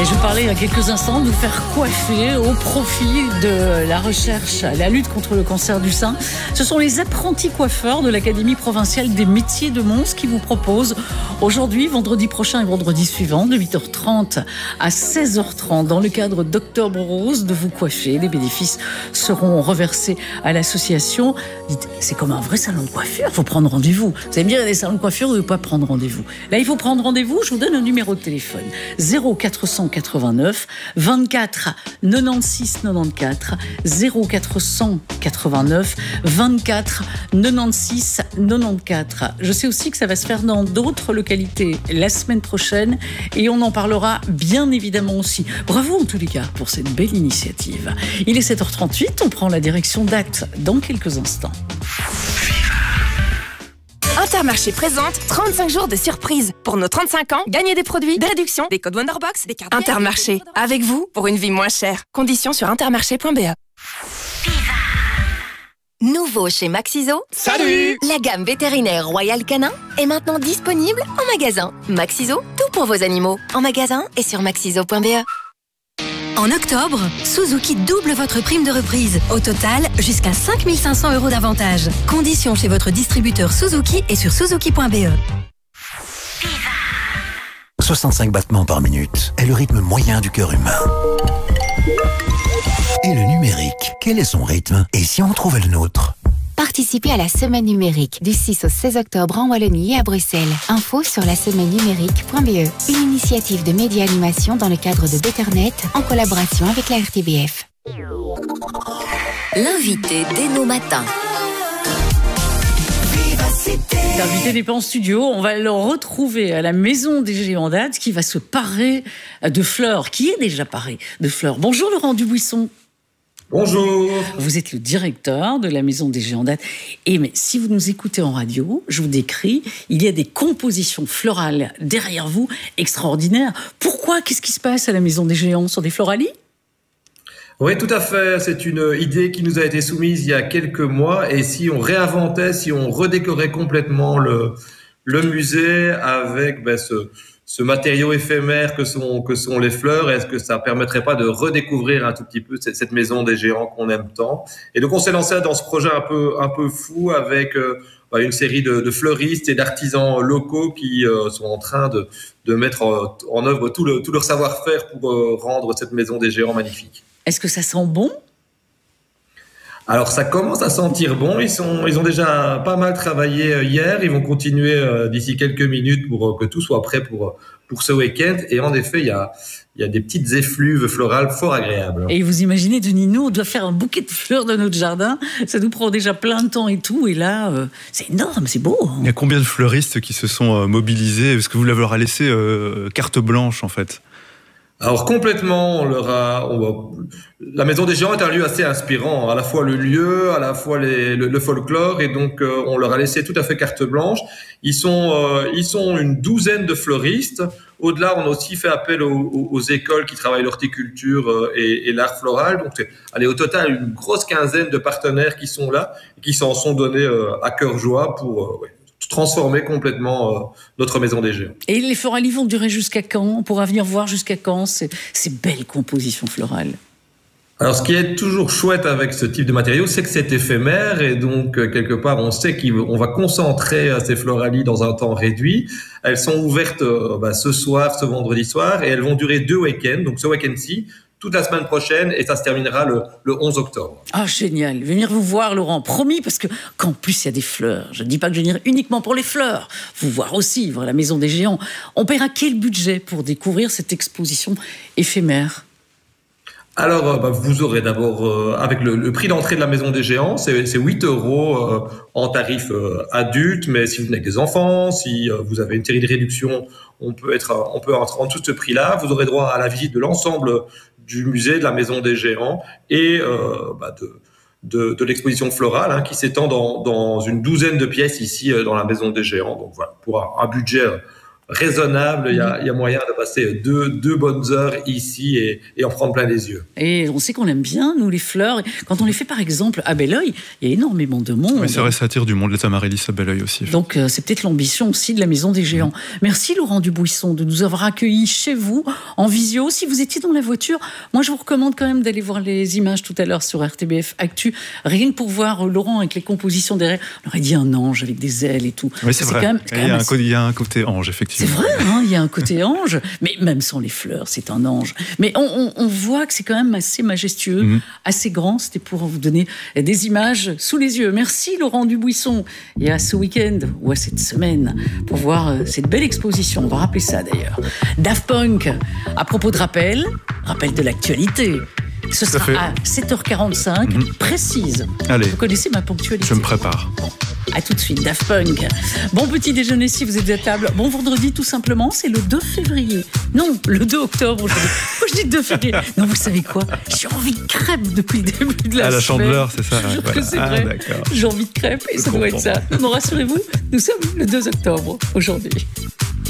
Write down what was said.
Et je parlais il y a quelques instants de vous faire coiffer au profit de la recherche, la lutte contre le cancer du sein. Ce sont les apprentis coiffeurs de l'Académie provinciale des métiers de Mons qui vous proposent aujourd'hui, vendredi prochain et vendredi suivant, de 8h30 à 16h30, dans le cadre d'Octobre Rose, de vous coiffer. Les bénéfices seront reversés à l'association. Dites, c'est comme un vrai salon de coiffure, il faut prendre rendez-vous. Vous allez me dire, il y a des salons de coiffure où il ne faut pas prendre rendez-vous. Là, il faut prendre rendez-vous. Je vous donne un numéro de téléphone. 0489 24 96 94 0489 24 96 94. Je sais aussi que ça va se faire dans d'autres localités la semaine prochaine et on en parlera bien évidemment aussi. Bravo en tous les cas pour cette belle initiative. Il est 7h38, on prend la direction d'Act dans quelques instants. Intermarché présente 35 jours de surprise. Pour nos 35 ans, gagnez des produits, des réductions, des codes Wonderbox, des cartes. Intermarché, avec vous pour une vie moins chère. Conditions sur intermarché.be. Nouveau chez Maxiso. Salut! La gamme vétérinaire Royal Canin est maintenant disponible en magasin. Maxiso, tout pour vos animaux. En magasin et sur maxiso.be. En octobre, Suzuki double votre prime de reprise. Au total, jusqu'à 5 500 € d'avantage. Conditions chez votre distributeur Suzuki et sur suzuki.be. 65 battements par minute est le rythme moyen du cœur humain. Et le numérique, quel est son rythme? Et si on trouvait le nôtre? Participez à la semaine numérique du 6 au 16 octobre en Wallonie et à Bruxelles. Info sur la semaine numérique.be. Une initiative de média animation dans le cadre de Betternet en collaboration avec la RTBF. L'invité d'Eno Matin. L'invité n'est pas en studio, on va le retrouver à la Maison des Géants d'Ath qui va se parer de fleurs, qui est déjà paré de fleurs. Bonjour Laurent Dubuisson. Bonjour. Vous êtes le directeur de la Maison des Géants d'Ath. Et mais si vous nous écoutez en radio, je vous décris, il y a des compositions florales derrière vous extraordinaires. Pourquoi? Qu'est-ce qui se passe à la Maison des Géants? Sur des floralies? Oui, tout à fait. C'est une idée qui nous a été soumise il y a quelques mois. Et si on réinventait, si on redécorait complètement le musée avec ce matériau éphémère que sont les fleurs, est-ce que ça permettrait pas de redécouvrir un tout petit peu cette maison des géants qu'on aime tant? Et donc on s'est lancé dans ce projet un peu fou avec une série de fleuristes et d'artisans locaux qui sont en train de mettre en œuvre tout leur savoir-faire pour rendre cette maison des géants magnifique. Est-ce que ça sent bon? Alors ça commence à sentir bon, ils ont déjà pas mal travaillé hier, ils vont continuer d'ici quelques minutes pour que tout soit prêt pour ce week-end. Et en effet, il y a des petites effluves florales fort agréables. Et vous imaginez, Denis, nous, on doit faire un bouquet de fleurs dans notre jardin, ça nous prend déjà plein de temps et tout, et là, c'est énorme, c'est beau. Hein. Il y a combien de fleuristes qui se sont mobilisés? Est-ce que vous leur avez laissé carte blanche en fait? Alors complètement, la Maison des Géants est un lieu assez inspirant, à la fois le lieu, à la fois le folklore, et donc on leur a laissé tout à fait carte blanche. Ils sont une douzaine de fleuristes. Au-delà, on a aussi fait appel aux écoles qui travaillent l'horticulture et l'art floral. Donc, au total, une grosse quinzaine de partenaires qui sont là, et qui s'en sont donnés à cœur joie pour transformer complètement notre Maison des Géants. Et les floralies vont durer jusqu'à quand? On pourra venir voir jusqu'à quand ces belles compositions florales? Alors, ce qui est toujours chouette avec ce type de matériau, c'est que c'est éphémère et donc, quelque part, on sait qu'on va concentrer ces floralies dans un temps réduit. Elles sont ouvertes ce soir, ce vendredi soir, et elles vont durer 2 week-ends. Donc, ce week-end-ci, toute la semaine prochaine, et ça se terminera le 11 octobre. Ah, génial. Je vais venir vous voir, Laurent, promis, parce qu'en plus, il y a des fleurs. Je ne dis pas que je vais venir uniquement pour les fleurs. Vous voir aussi, voir la Maison des Géants. On paiera quel budget pour découvrir cette exposition éphémère? Alors, vous aurez d'abord, avec le prix d'entrée de la Maison des Géants, c'est 8 € en tarif adulte, mais si vous venez avec des enfants, si vous avez une série de réductions, on peut être en dessous de ce prix-là. Vous aurez droit à la visite de l'ensemble du musée de la Maison des Géants et de l'exposition florale qui s'étend dans une douzaine de pièces ici dans la Maison des Géants. Donc voilà, pour un budget raisonnable. Il y a moyen de passer deux bonnes heures ici et en prendre plein les yeux. Et on sait qu'on aime bien, nous, les fleurs. Quand on les fait, par exemple, à Belleuil, il y a énormément de monde. Oui, c'est vrai, ça attire du monde, les amaryllis à Belleuil aussi. Donc, c'est peut-être l'ambition aussi de la Maison des Géants. Merci, Laurent Dubuisson, de nous avoir accueillis chez vous, en visio. Si vous étiez dans la voiture, moi, je vous recommande quand même d'aller voir les images tout à l'heure sur RTBF Actu. Rien que pour voir Laurent avec les compositions derrière. On aurait dit un ange avec des ailes et tout. Oui, c'est vrai. Il y a un côté ange, effectivement. C'est vrai, hein, il y a un côté ange, mais même sans les fleurs, c'est un ange. Mais on voit que c'est quand même assez majestueux, assez grand. C'était pour vous donner des images sous les yeux. Merci Laurent Dubuisson. Et à ce week-end, ou à cette semaine, pour voir cette belle exposition. On va rappeler ça d'ailleurs. Daft Punk, à propos de rappel de l'actualité. Ce sera à 7h45, précise. Allez. Vous connaissez ma ponctualité. Je me prépare. À tout de suite, Daft Punk. Bon petit déjeuner si vous êtes à table. Bon vendredi tout simplement, c'est le 2 février. Non, le 2 octobre aujourd'hui. Moi je dis 2 février. Non, vous savez quoi ? J'ai envie de crêpes depuis le début de la semaine. La Chandeleur, c'est ça. Je jure que c'est vrai. D'accord. J'ai envie de crêpes et ça doit être ça. Non, rassurez-vous, nous sommes le 2 octobre aujourd'hui.